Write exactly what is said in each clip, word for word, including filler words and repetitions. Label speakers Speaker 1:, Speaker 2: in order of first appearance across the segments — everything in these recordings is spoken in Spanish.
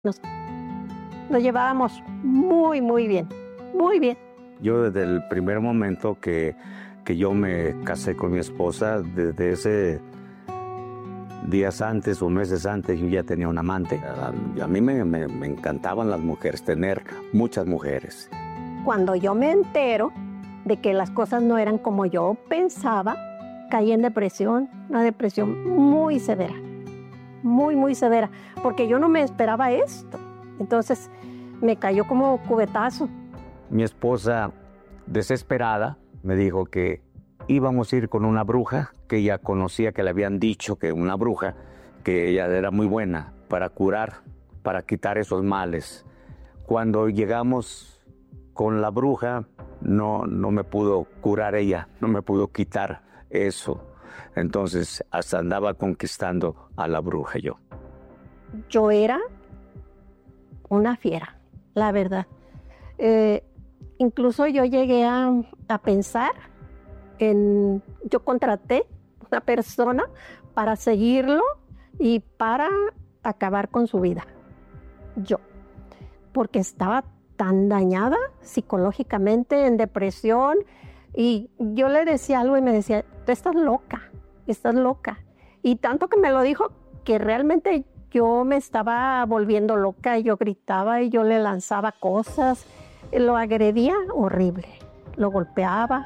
Speaker 1: Nos, nos llevábamos muy, muy bien, muy bien.
Speaker 2: Yo desde el primer momento que, que yo me casé con mi esposa, desde ese días antes o meses antes yo ya tenía un amante. A, a mí me, me, me encantaban las mujeres, tener muchas mujeres.
Speaker 1: Cuando yo me entero de que las cosas no eran como yo pensaba, caí en depresión, una depresión muy severa, muy, muy severa, porque yo no me esperaba esto. Entonces me cayó como cubetazo.
Speaker 2: Mi esposa, desesperada, me dijo que íbamos a ir con una bruja, que ella conocía, que le habían dicho que una bruja, que ella era muy buena para curar, para quitar esos males. Cuando llegamos con la bruja, no, no me pudo curar ella, no me pudo quitar eso. Entonces, hasta andaba conquistando a la bruja yo.
Speaker 1: Yo era una fiera, la verdad. Eh, incluso yo llegué a, a pensar en... Yo contraté una persona para seguirlo y para acabar con su vida. Yo. Porque estaba tan dañada psicológicamente, en depresión. Y yo le decía algo y me decía, tú estás loca, estás loca. Y tanto que me lo dijo que realmente yo me estaba volviendo loca. Yo gritaba y yo le lanzaba cosas. Lo agredía horrible, lo golpeaba.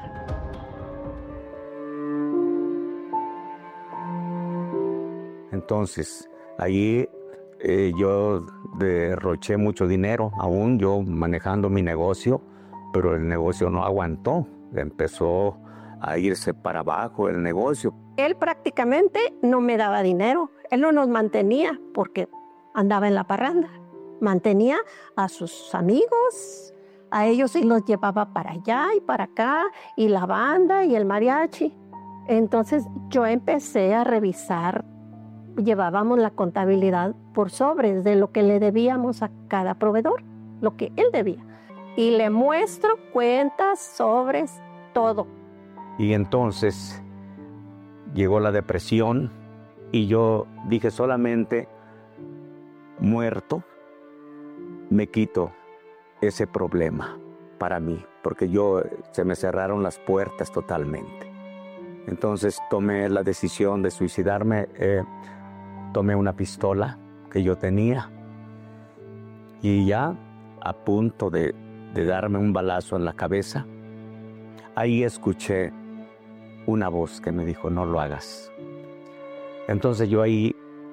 Speaker 2: Entonces, ahí eh, yo derroché mucho dinero, aún yo manejando mi negocio, pero el negocio no aguantó. Empezó a irse para abajo el negocio.
Speaker 1: Él prácticamente no me daba dinero. Él no nos mantenía porque andaba en la parranda. Mantenía a sus amigos, a ellos sí los llevaba para allá y para acá, y la banda y el mariachi. Entonces yo empecé a revisar, llevábamos la contabilidad por sobres de lo que le debíamos a cada proveedor, lo que él debía. Y le muestro cuentas, sobres, todo.
Speaker 2: Y entonces llegó la depresión y yo dije solamente muerto me quito ese problema para mí, porque yo se me cerraron las puertas totalmente. Entonces tomé la decisión de suicidarme, eh, tomé una pistola que yo tenía y ya a punto de, de darme un balazo en la cabeza, ahí escuché una voz que me dijo, no lo hagas. Entonces yo ahí,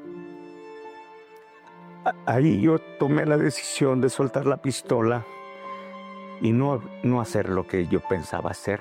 Speaker 2: ahí yo tomé la decisión de soltar la pistola y no, no hacer lo que yo pensaba hacer.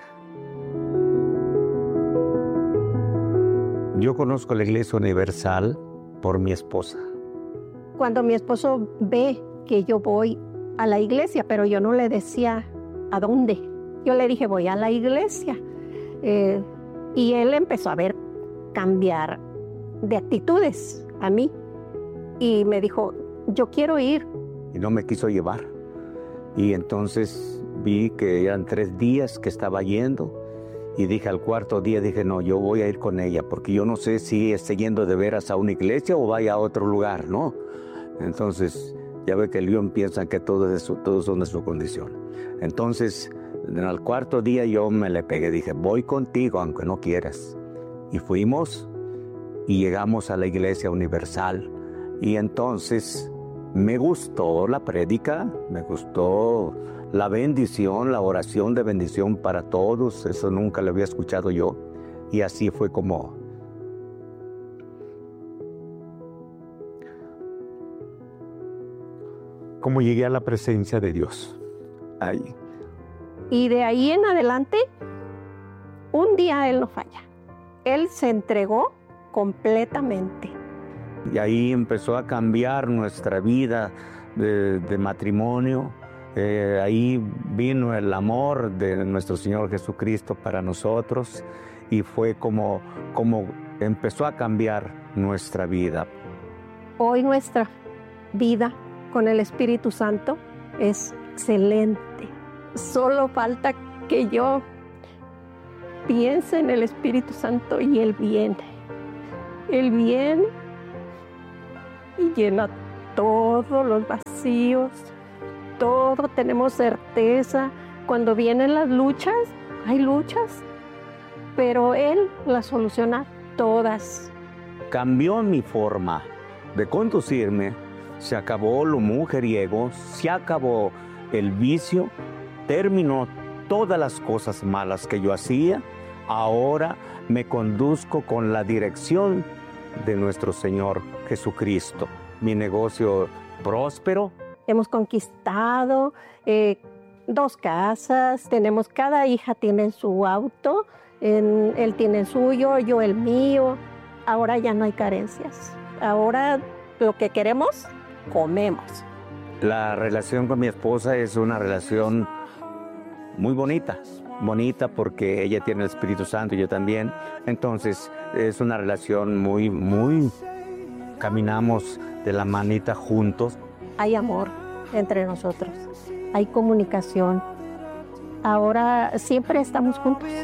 Speaker 2: Yo conozco la Iglesia Universal por mi esposa.
Speaker 1: Cuando mi esposo ve que yo voy a la iglesia, pero yo no le decía a dónde. Yo le dije, voy a la iglesia. Eh, y él empezó a ver cambiar de actitudes a mí. Y me dijo, yo quiero ir.
Speaker 2: Y no me quiso llevar. Y entonces vi que eran tres días que estaba yendo. Y dije al cuarto día, dije, no, yo voy a ir con ella, porque yo no sé si esté yendo de veras a una iglesia o vaya a otro lugar, ¿no? Entonces, ya ve que el león piensa que todos, eso, todos son de su condición. Entonces, al cuarto día yo me le pegué, dije, voy contigo aunque no quieras. Y fuimos y llegamos a la Iglesia Universal. Y entonces me gustó la prédica, me gustó la bendición, la oración de bendición para todos. Eso nunca lo había escuchado yo. Y así fue como... como llegué a la presencia de Dios. Ahí.
Speaker 1: Y de ahí en adelante, un día él no falla. Él se entregó completamente.
Speaker 2: Y ahí empezó a cambiar nuestra vida de, de matrimonio. Eh, ahí vino el amor de nuestro Señor Jesucristo para nosotros. Y fue como, como empezó a cambiar nuestra vida.
Speaker 1: Hoy nuestra vida con el Espíritu Santo es excelente. Solo falta que yo piense en el Espíritu Santo y Él viene. Él viene y llena todos los vacíos, todo tenemos certeza. Cuando vienen las luchas, hay luchas, pero Él las soluciona todas.
Speaker 2: Cambió mi forma de conducirme, se acabó lo mujeriego, se acabó el vicio, terminó todas las cosas malas que yo hacía. Ahora me conduzco con la dirección de nuestro Señor Jesucristo. Mi negocio próspero.
Speaker 1: Hemos conquistado eh, dos casas, tenemos, cada hija tiene su auto, en, él tiene el suyo, yo el mío. Ahora ya no hay carencias. Ahora lo que queremos, comemos.
Speaker 2: La relación con mi esposa es una relación muy bonita, bonita porque ella tiene el Espíritu Santo y yo también. Entonces es una relación muy, muy, caminamos de la manita juntos.
Speaker 1: Hay amor entre nosotros, hay comunicación. Ahora siempre estamos juntos.